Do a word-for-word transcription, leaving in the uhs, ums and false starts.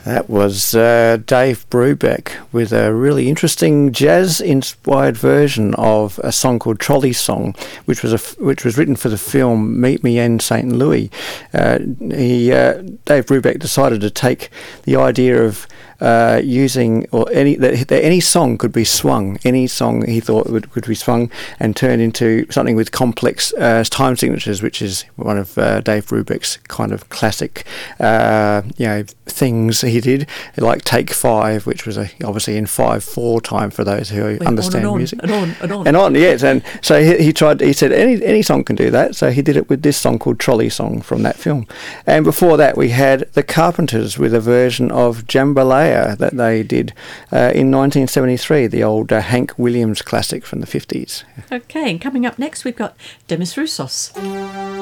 That was uh, Dave Brubeck with a really interesting jazz-inspired version of a song called Trolley Song, which was a f- which was written for the film Meet Me in Saint Louis. Uh, he uh, Dave Brubeck decided to take the idea of Uh, using or any that, that any song could be swung, any song he thought would could be swung and turned into something with complex uh, time signatures, which is one of uh, Dave Brubeck's kind of classic, uh, you know, things he did, like Take Five, which was a, obviously in five four time for those who Went understand on and music. On, and on and on and on, yes. And so he, he tried. He said any any song can do that. So he did it with this song called Trolley Song from that film. And before that, we had the Carpenters with a version of Jambalaya that they did uh, in nineteen seventy-three, the old uh, Hank Williams classic from the fifties. Okay, and coming up next, we've got Demis Roussos.